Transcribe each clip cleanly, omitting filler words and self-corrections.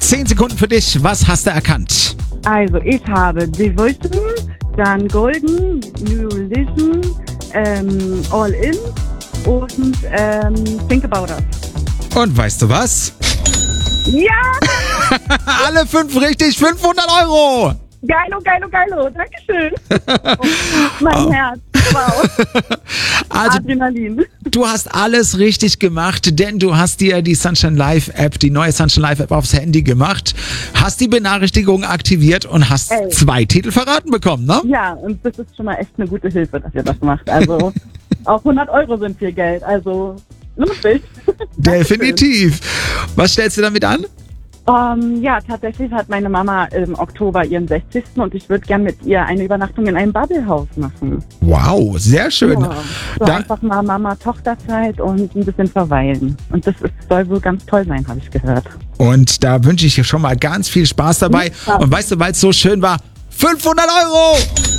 10 Sekunden für dich. Was hast du erkannt? Also, ich habe Devotion, dann Golden, New Religion, All In und Think About Us. Und weißt du was? Ja! Alle 5 richtig, 500 Euro. Geilo, geilo, geilo. Dankeschön. Oh, mein Herz. Wow. Also, Adrenalin. du hast alles richtig gemacht, denn du hast dir die Sunshine Live App, die neue Sunshine Live App aufs Handy gemacht, hast die Benachrichtigung aktiviert und hast 2 Titel verraten bekommen, ne? Ja, und das ist schon mal echt eine gute Hilfe, dass ihr das macht. Also, auch 100 Euro sind viel Geld. Also, lustig. Definitiv. Was stellst du damit an? Ja, tatsächlich hat meine Mama im Oktober ihren 60. und ich würde gern mit ihr eine Übernachtung in einem Bubblehaus machen. Wow, sehr schön. Ja, so einfach mal Mama-Tochter-Zeit und ein bisschen verweilen. Und das soll wohl ganz toll sein, habe ich gehört. Und da wünsche ich dir schon mal ganz viel Spaß dabei. Ja. Und weißt du, weil es so schön war, 500 Euro!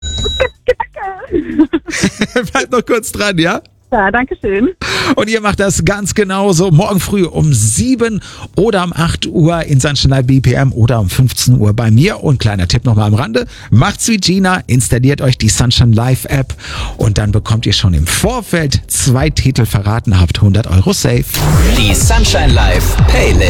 Bleib noch kurz dran, ja? Ja, danke schön. Und ihr macht das ganz genauso. Morgen früh um 7 oder um 8 Uhr in Sunshine Live BPM oder um 15 Uhr bei mir. Und kleiner Tipp nochmal am Rande. Macht's wie Gina, installiert euch die Sunshine Live App und dann bekommt ihr schon im Vorfeld 2 Titel verraten, habt 100 Euro safe. Die Sunshine Live Playlist.